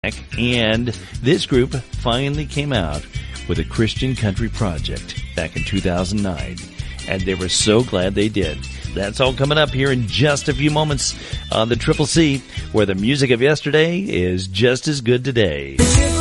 And this group finally came out with a Christian country project back in 2009. And they were so glad they did. That's all coming up here in just a few moments on the Triple C, where the music of yesterday is just as good today.